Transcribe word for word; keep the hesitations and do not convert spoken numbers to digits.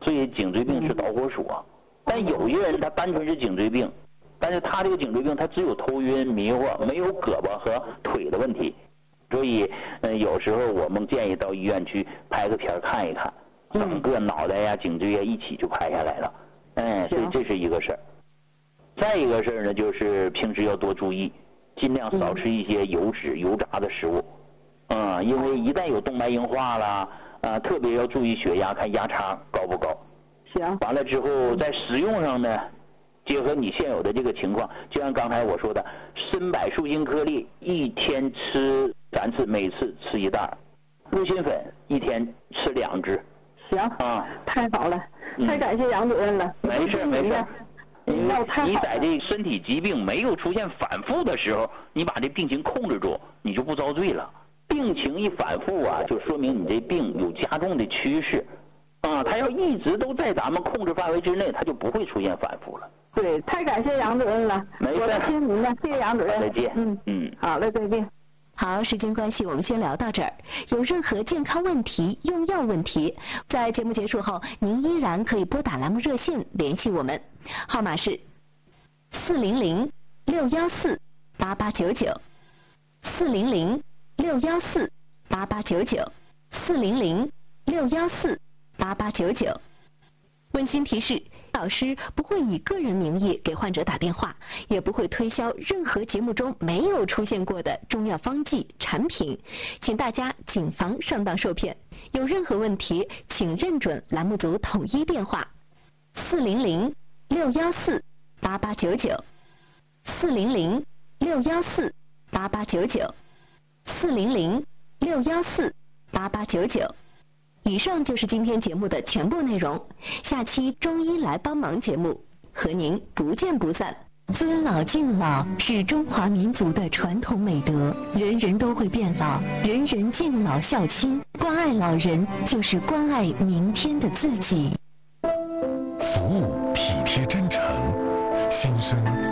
所以颈椎病是导火索。但有些人他单纯是颈椎病，但是他这个颈椎病他只有头晕迷惑，没有胳膊和腿的问题。所以，嗯，有时候我们建议到医院去拍个片看一看，整个脑袋呀、颈椎呀一起就拍下来了。嗯，所以这是一个事儿。再一个事儿呢，就是平时要多注意，尽量少吃一些油脂、油炸的食物。嗯，因为一旦有动脉硬化啦，啊，特别要注意血压，看压差高不高。 行。 完了之后，在食用上呢，结合你现有的这个情况，就像刚才我说的，参柏树心颗粒一天吃三次，每次吃一袋，鹿心粉一天吃两支。 行啊，太好了，太感谢杨主任了。 没事没事。 你你在这身体疾病没有出现反复的时候，你把这病情控制住，你就不遭罪了。病情一反复啊，就说明你这病有加重的趋势。啊，它要一直都在咱们控制范围之内，它就不会出现反复了。 对，太感谢杨主任了。 没事。 我的听您的，谢谢杨主任。 再见。 嗯嗯，好嘞，再见。 好，时间关系，我们先聊到这儿。有任何健康问题、用药问题，在节目结束后，您依然可以拨打栏目热线联系我们，号码是四零零六幺四八八九九，四零零六幺四八八九九，四零零六幺四八八九九。温馨提示：老师不会以个人名义给患者打电话，也不会推销任何节目中没有出现过的中药方剂产品，请大家谨防上当受骗。有任何问题，请认准栏目组统一电话：四零零六幺四八八九九，四零零六幺四八八九九，四零零六幺四八八九九。以上就是今天节目的全部内容，下期中医来帮忙节目和您不见不散。尊老敬老是中华民族的传统美德，人人都会变老，人人敬老孝亲，关爱老人就是关爱明天的自己。 服务体贴真诚，心声